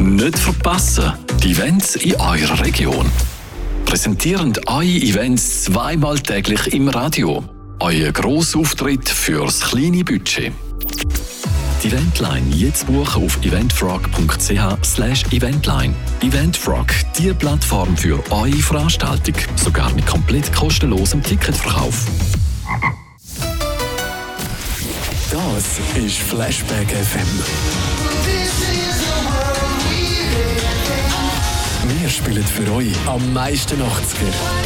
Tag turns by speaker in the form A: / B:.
A: Nicht verpassen, die Events in eurer Region. Präsentieren eure Events zweimal täglich im Radio. Euer Grossauftritt fürs kleine Budget. Die Eventline jetzt buchen auf eventfrog.ch/eventline. Eventfrog, die Plattform für eure Veranstaltung, sogar mit komplett kostenlosem Ticketverkauf.
B: Das ist Flashback FM. Wir spielen für euch am meisten 80er.